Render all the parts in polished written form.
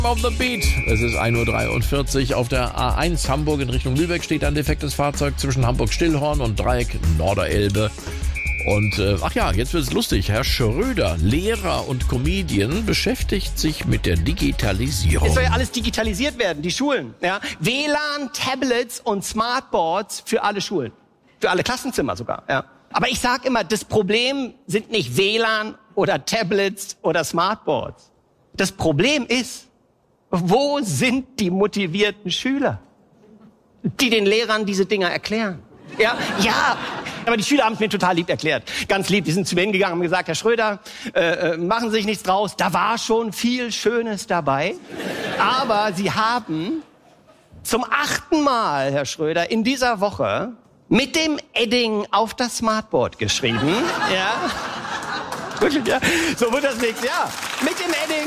Auf the Beat. Es ist 1:43 Uhr. Auf der A1 Hamburg in Richtung Lübeck steht ein defektes Fahrzeug zwischen Hamburg-Stillhorn und Dreieck Norderelbe. Und ach ja, jetzt wird's lustig. Herr Schröder, Lehrer und Comedian, beschäftigt sich mit der Digitalisierung. Es soll ja alles digitalisiert werden, die Schulen. Ja? WLAN, Tablets und Smartboards für alle Schulen. Für alle Klassenzimmer sogar. Ja? Aber ich sag immer, das Problem sind nicht WLAN oder Tablets oder Smartboards. Das Problem ist, wo sind die motivierten Schüler, die den Lehrern diese Dinger erklären? Ja, aber die Schüler haben es mir total lieb erklärt. Ganz lieb, die sind zu mir hingegangen und haben gesagt, Herr Schröder, machen Sie sich nichts draus, da war schon viel Schönes dabei. Aber Sie haben zum 8. Mal, Herr Schröder, in dieser Woche mit dem Edding auf das Smartboard geschrieben. Ja, wirklich, ja. So wird das nichts, ja. Mit dem Edding.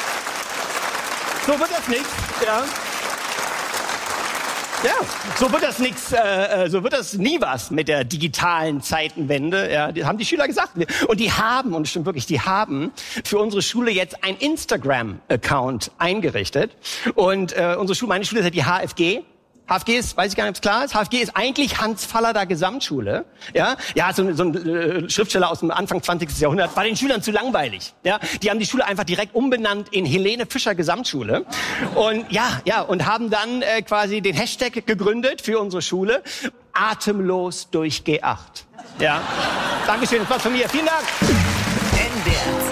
So wird das nichts, ja. Ja, so wird das nichts, so wird das nie was mit der digitalen Zeitenwende. Ja, das haben die Schüler gesagt. Und die haben, und es stimmt wirklich, die haben für unsere Schule jetzt ein Instagram-Account eingerichtet. Und meine Schule ist ja die HFG. HFG ist, weiß ich gar nicht, ob es klar ist, HFG ist eigentlich Hans-Fallader Gesamtschule. Ja, so ein Schriftsteller aus dem Anfang 20. Jahrhundert, war den Schülern zu langweilig. Ja, die haben die Schule einfach direkt umbenannt in Helene Fischer Gesamtschule. Und und haben dann quasi den Hashtag gegründet für unsere Schule. Atemlos durch G8. Ja, Dankeschön, das war's von mir. Vielen Dank. NDR